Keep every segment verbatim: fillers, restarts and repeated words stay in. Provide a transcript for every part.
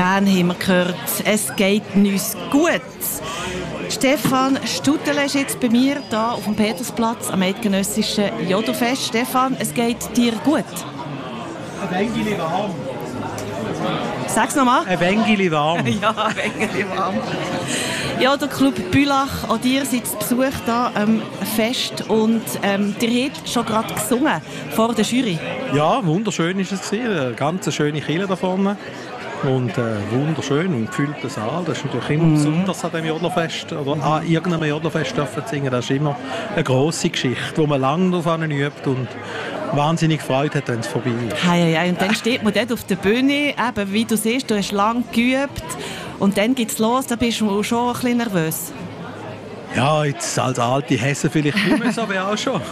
Tränen haben wir gehört. Es geht uns gut. Stefan Stutele ist jetzt bei mir hier auf dem Petersplatz am eidgenössischen Jodelfest. Stefan, es geht dir gut? Ein wenig warm. Sag's nochmal. Ein wenig warm. Ja, ein wenig warm. Ja, der Club Bülach, auch dir seid zu Besuch hier am Fest und ähm, ihr habt schon gerade gesungen vor der Jury. Ja, wunderschön war es. Eine ganz schöne Kirche da vorne. Und äh, wunderschön und gefüllter Saal. Das ist natürlich immer mm. besonders an diesem Jodlerfest oder mm. an irgendeinem Jodlerfest dürfen singen. Das ist immer eine grosse Geschichte, wo man lange darauf übt und wahnsinnig Freude hat, wenn es vorbei ist. Hey, hey, und dann steht man dort auf der Bühne, eben, wie du siehst, du hast lange geübt und dann geht es los, da bist du schon ein bisschen nervös. Ja, jetzt als alte Hesse vielleicht nicht mehr so, wie auch schon.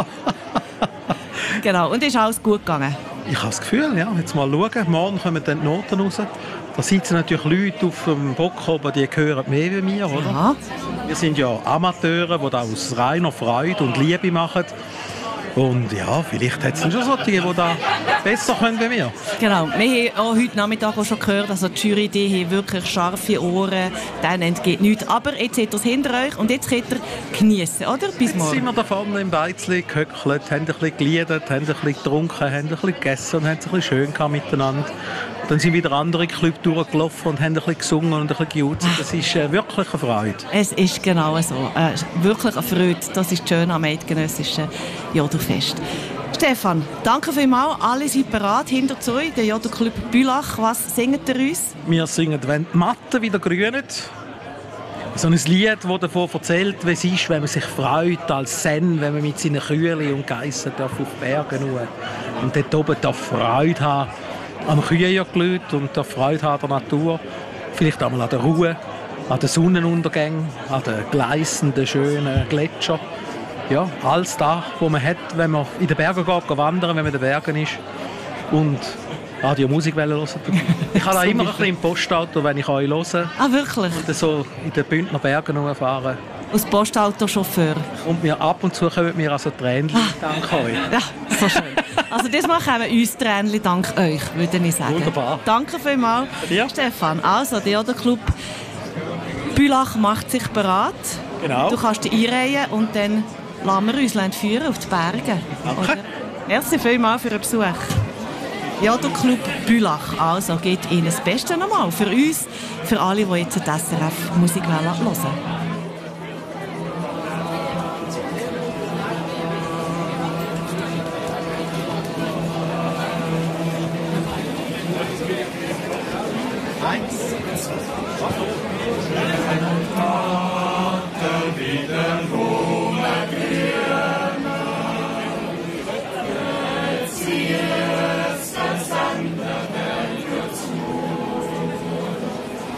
Genau, und ist alles gut gegangen? Ich habe das Gefühl, ja, jetzt mal schauen, morgen kommen dann die Noten raus. Da sitzen natürlich Leute auf dem Bock oben, die hören mehr wie wir, oder? Ja. Wir sind ja Amateure, die das aus reiner Freude und Liebe machen. Und ja, vielleicht hat es schon solche, die da besser können wie wir. Genau, wir haben auch heute Nachmittag auch schon gehört, also die Jury, die haben wirklich scharfe Ohren, denen entgeht nichts. Aber jetzt seht ihr es hinter euch und jetzt könnt ihr geniessen, oder? Bis morgen. Jetzt sind wir da vorne im Beizli gehöckelt, haben ein bisschen geliedert, haben ein bisschen getrunken, haben ein bisschen gegessen und haben es ein bisschen schön gehabt miteinander. Dann sind wieder andere Clubs durchgelaufen und haben ein bisschen gesungen und ein bisschen gejutzt. Das ist äh, wirklich eine Freude. Es ist genau so. Äh, wirklich eine Freude. Das ist schön am eidgenössischen Jodelfest. Stefan, danke vielmals. Alle sind bereit hinter euch, der Jodelclub Bülach. Was singt ihr uns? Wir singen «Wenn die Matten wieder grünen». So ein Lied, das davon erzählt, wie es ist, wenn man sich freut als Zen, wenn man mit seinen Kühen und Geissen auf die Berge schauen und dort oben darf Freude haben am Kühenglüt und der Freude an der Natur. Vielleicht einmal an der Ruhe, an den Sonnenuntergängen, an den gleißenden, schönen Gletscher. Ja, alles das, was man hat, wenn man in den Bergen geht, wandern, wenn man in den Bergen ist. Und Radiomusik hören. Ich habe da immer ein bisschen im Postauto, wenn ich euch höre. Ah, wirklich? Und so in den Bündner Bergen rumfahren. Als Postautochauffeur? Und mir ab und zu kommen mir also Tränen, dank euch. Ja, so schön. Also diesmal kommen uns Tränen dank euch, würde ich sagen. Wunderbar. Danke vielmals, ja. Stefan. Also, der Jodelclub Bülach macht sich bereit. Genau. Du kannst dich einreihen und dann lassen wir uns entführen auf die Berge. Danke. Merci vielmals für den Besuch. Jodelclub Bülach. Also geht Ihnen das Beste nochmal. Für uns, für alle, die jetzt die S R F-Musik hören. Eins, zwei.